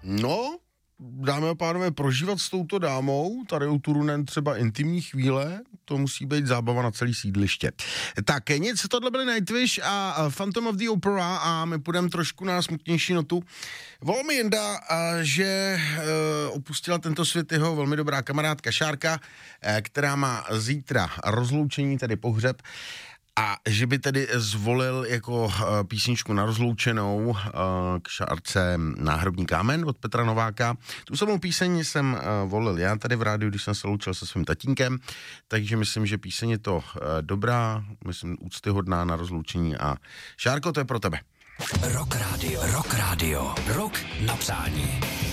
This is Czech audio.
No, dámy a pánové, prožívat s touto dámou, tady u Turunen třeba intimní chvíle, to musí být zábava na celý sídliště. Tak, nic, tohle byly Nightwish a Phantom of the Opera a my půjdeme trošku na smutnější notu. Volal mi Jenda, že opustila tento svět jeho velmi dobrá kamarádka Šárka, která má zítra rozloučení, tedy pohřeb, a že by tedy zvolil jako písničku na rozloučenou k Šárce Náhrobní kámen od Petra Nováka. Tu samou píseň jsem volil já tady v rádiu, když jsem se loučil se svým tatínkem, takže myslím, že píseň je to dobrá, myslím úctyhodná na rozloučení a Šárko, to je pro tebe. Rock Radio, rock na přání.